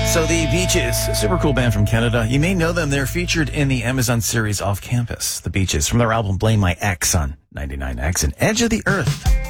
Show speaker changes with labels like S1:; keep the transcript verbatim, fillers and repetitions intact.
S1: So the Beaches, a super cool band from Canada. You may know them. They're featured in the Amazon series Off Campus. The Beaches from their album Blame My Ex on ninety-nine X and Edge of the Earth.